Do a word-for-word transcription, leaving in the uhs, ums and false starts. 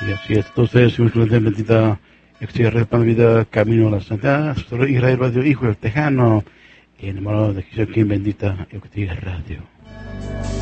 Y así es. Entonces, un estudiante bendita, extierra para vida, camino a la santidad, solo Israel Radio, hijo del tejano, y en el modo de Jesús, quien bendita, Eucatía Radio.